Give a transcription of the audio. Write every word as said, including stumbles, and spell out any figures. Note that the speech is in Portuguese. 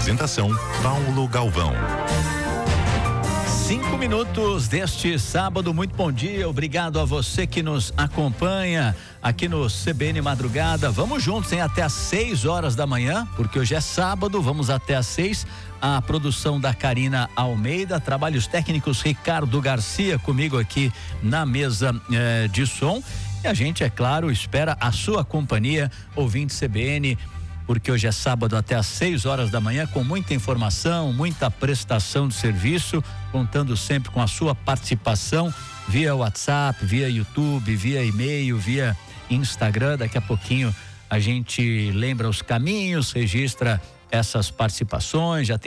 Apresentação Paulo Galvão. Cinco minutos deste sábado, muito bom dia, obrigado a você que nos acompanha aqui no C B N Madrugada. Vamos juntos, hein? Até às seis horas da manhã, porque hoje é sábado, vamos até às seis. A produção da Karina Almeida, trabalhos técnicos Ricardo Garcia comigo aqui na mesa eh, de som. E a gente, é claro, espera a sua companhia, ouvinte C B N, porque hoje é sábado até às seis horas da manhã, com muita informação, muita prestação de serviço, contando sempre com a sua participação via WhatsApp, via YouTube, via e-mail, via Instagram. Daqui a pouquinho a gente lembra os caminhos, registra essas participações, já tem